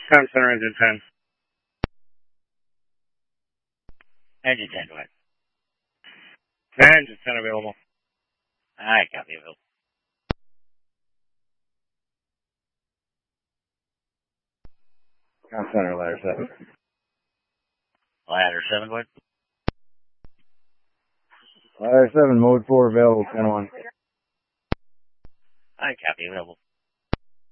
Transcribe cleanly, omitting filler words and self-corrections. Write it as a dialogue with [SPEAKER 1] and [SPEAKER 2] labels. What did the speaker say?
[SPEAKER 1] Time center engine 10.
[SPEAKER 2] Engine 10, go ahead.
[SPEAKER 1] Engine 10 available.
[SPEAKER 2] Alright, copy, available.
[SPEAKER 1] Time center ladder 7.
[SPEAKER 2] Ladder 7, go ahead.
[SPEAKER 1] Ladder 7, mode 4 available, 10-1.
[SPEAKER 2] Alright, copy, available.